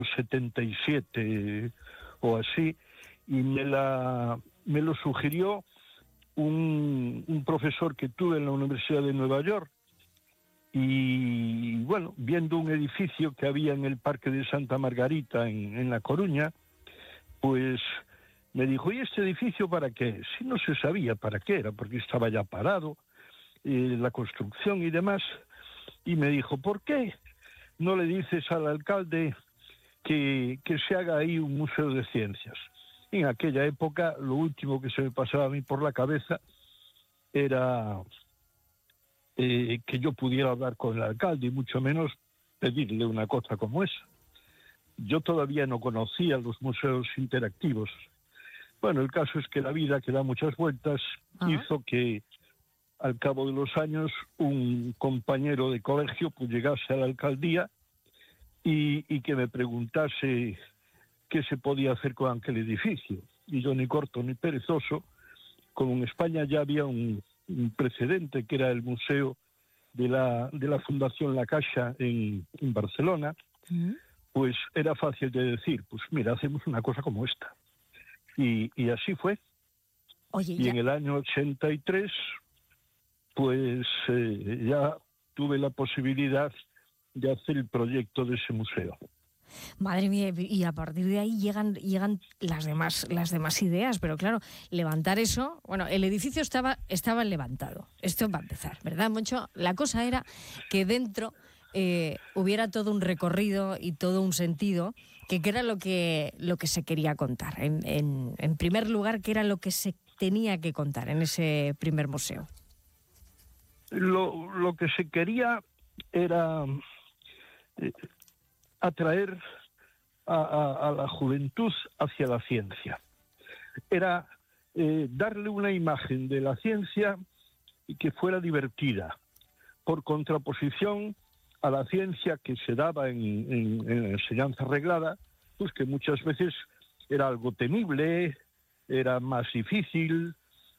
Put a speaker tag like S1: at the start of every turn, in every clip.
S1: 77 o así, y me lo sugirió un profesor que tuve en la Universidad de Nueva York. Y bueno, viendo un edificio que había en el Parque de Santa Margarita en La Coruña, pues me dijo, ¿y este edificio para qué? Si no se sabía para qué era, porque estaba ya parado, la construcción y demás. Y me dijo, ¿por qué no le dices al alcalde que se haga ahí un museo de ciencias? En aquella época, lo último que se me pasaba a mí por la cabeza era que yo pudiera hablar con el alcalde, y mucho menos pedirle una cosa como esa. Yo todavía no conocía los museos interactivos. Bueno, el caso es que la vida, que da muchas vueltas, hizo que al cabo de los años un compañero de colegio pues llegase a la alcaldía y que me preguntase qué se podía hacer con aquel edificio. Y yo, ni corto ni perezoso, como en España ya había un precedente, que era el museo de la Fundación La Caixa en Barcelona, pues era fácil de decir, pues mira, hacemos una cosa como esta. Y así fue.
S2: Oye,
S1: y en el año 83, pues ya tuve la posibilidad de hacer el proyecto de ese museo.
S2: Madre mía, y a partir de ahí llegan las demás ideas, pero claro, levantar eso, bueno, el edificio estaba levantado, esto va a empezar, ¿verdad, Moncho? La cosa era que dentro hubiera todo un recorrido y todo un sentido, que era lo que se quería contar. En primer lugar, ¿qué era lo que se tenía que contar en ese primer museo?
S1: Lo que se quería era atraer a la juventud hacia la ciencia. Era darle una imagen de la ciencia y que fuera divertida, por contraposición a la ciencia que se daba en enseñanza reglada, pues que muchas veces era algo temible, era más difícil,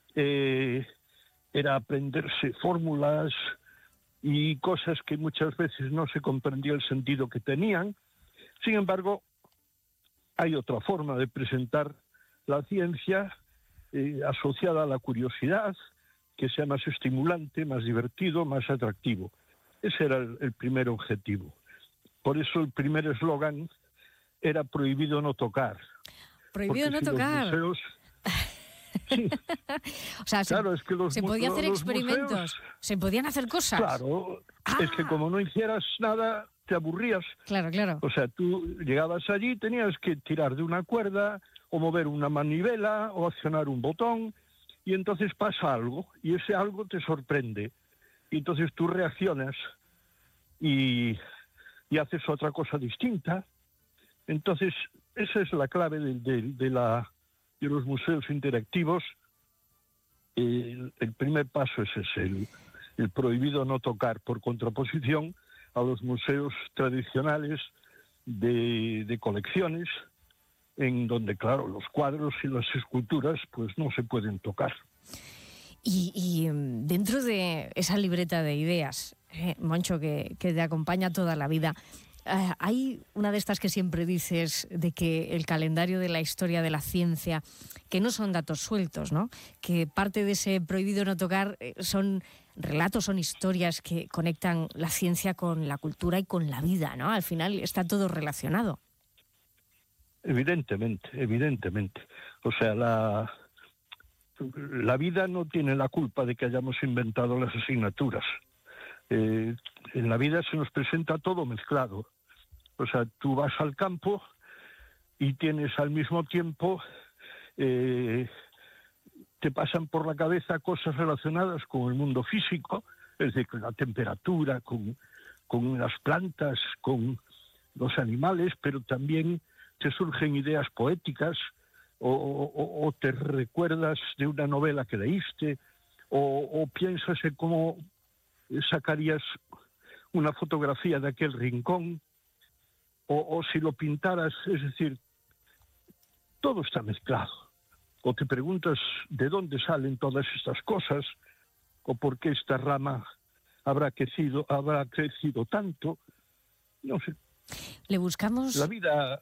S1: era aprenderse fórmulas y cosas que muchas veces no se comprendía el sentido que tenían. Sin embargo, hay otra forma de presentar la ciencia asociada a la curiosidad, que sea más estimulante, más divertido, más atractivo. Ese era el primer objetivo. Por eso el primer eslogan era prohibido no tocar.
S2: Prohibido no tocar.
S1: Los museos, sí.
S2: O sea,
S1: claro, es que
S2: se podía hacer experimentos,
S1: museos,
S2: se podían hacer cosas.
S1: Claro, es que como no hicieras nada, te aburrías.
S2: Claro.
S1: O sea, tú llegabas allí, tenías que tirar de una cuerda, o mover una manivela, o accionar un botón, y entonces pasa algo, y ese algo te sorprende. Y entonces tú reaccionas y haces otra cosa distinta. Entonces, esa es la clave de los museos interactivos. El primer paso es ese, el prohibido no tocar, por contraposición a los museos tradicionales de colecciones, en donde, claro, los cuadros y las esculturas pues no se pueden tocar.
S2: Y dentro de esa libreta de ideas, Moncho, que te acompaña toda la vida, hay una de estas que siempre dices, de que el calendario de la historia de la ciencia, que no son datos sueltos, ¿no? Que parte de ese prohibido no tocar son relatos, son historias que conectan la ciencia con la cultura y con la vida, ¿no? Al final está todo relacionado.
S1: Evidentemente. O sea, la vida no tiene la culpa de que hayamos inventado las asignaturas. En la vida se nos presenta todo mezclado. O sea, tú vas al campo y tienes al mismo tiempo, te pasan por la cabeza cosas relacionadas con el mundo físico, es decir, con la temperatura, con las plantas, con los animales, pero también te surgen ideas poéticas, o te recuerdas de una novela que leíste, o piensas en cómo sacarías una fotografía de aquel rincón, o si lo pintaras, es decir, todo está mezclado. O te preguntas de dónde salen todas estas cosas, o por qué esta rama habrá crecido tanto. No sé,
S2: Le buscamos...
S1: La vida